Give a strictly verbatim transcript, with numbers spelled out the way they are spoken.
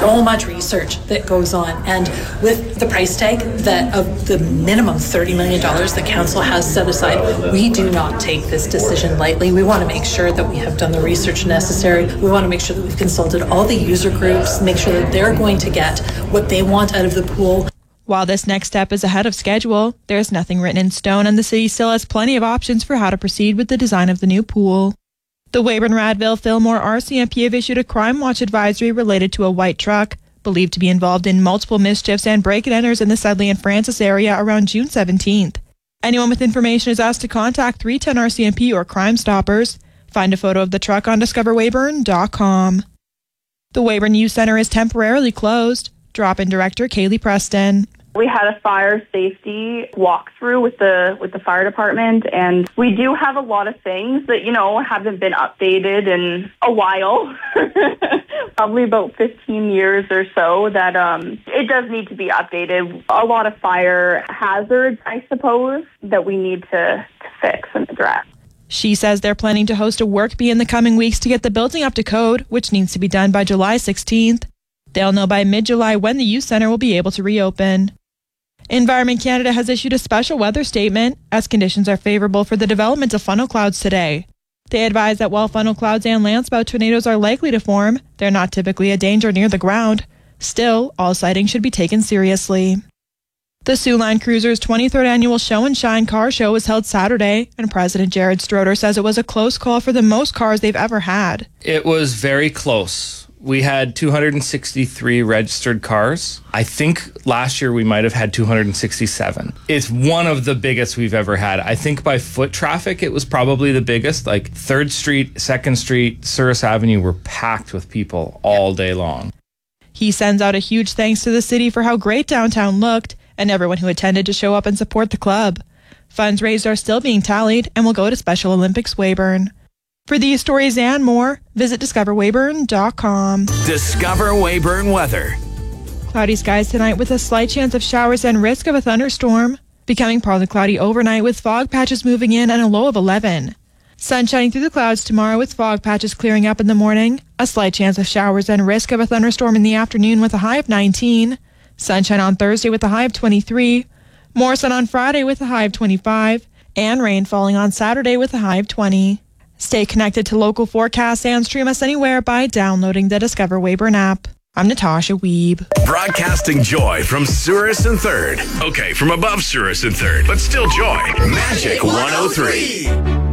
so much research that goes on, and with the price tag that of the minimum thirty million dollars the council has set aside, we do not take this decision lightly. We want to make sure that we have done the research necessary. We want to make sure that we've consulted all the user groups, make sure that they're going to get what they want out of the pool. While this next step is ahead of schedule, there is nothing written in stone, and the city still has plenty of options for how to proceed with the design of the new pool. The Weyburn-Radville-Fillmore R C M P have issued a crime watch advisory related to a white truck, believed to be involved in multiple mischiefs and break-and-enters in the Sedley and Francis area around June seventeenth. Anyone with information is asked to contact three ten R C M P or Crime Stoppers. Find a photo of the truck on discover weyburn dot com. The Weyburn Youth Centre is temporarily closed. Drop-in director Kaylee Preston. We had a fire safety walkthrough with the with the fire department, and we do have a lot of things that, you know, haven't been updated in a while, probably about fifteen years or so, that um, it does need to be updated. A lot of fire hazards, I suppose, that we need to, to fix and address. She says they're planning to host a work bee in the coming weeks to get the building up to code, which needs to be done by July sixteenth. They'll know by mid-July when the youth centre will be able to reopen. Environment Canada has issued a special weather statement as conditions are favourable for the development of funnel clouds today. They advise that while funnel clouds and landspout tornadoes are likely to form, they're not typically a danger near the ground. Still, all sightings should be taken seriously. The Soo Line Cruiser's twenty-third annual Show and Shine car show was held Saturday, and President Jared Stroder says it was a close call for the most cars they've ever had. It was very close. We had two hundred sixty-three registered cars. I think last year we might have had two hundred sixty-seven. It's one of the biggest we've ever had. I think by foot traffic, it was probably the biggest. Like third Street, second Street, Souris Avenue were packed with people all day long. He sends out a huge thanks to the city for how great downtown looked and everyone who attended to show up and support the club. Funds raised are still being tallied and will go to Special Olympics Weyburn. For these stories and more, visit discover weyburn dot com. Discover Weyburn weather. Cloudy skies tonight with a slight chance of showers and risk of a thunderstorm. Becoming partly cloudy overnight with fog patches moving in and a low of eleven. Sun shining through the clouds tomorrow with fog patches clearing up in the morning. A slight chance of showers and risk of a thunderstorm in the afternoon with a high of nineteen. Sunshine on Thursday with a high of twenty-three. More sun on Friday with a high of twenty-five. And rain falling on Saturday with a high of twenty. Stay connected to local forecasts and stream us anywhere by downloading the Discover Weyburn app. I'm Natasha Weeb. Broadcasting joy from Souris and Third. Okay, from above Souris and Third, but still joy. Magic one oh three.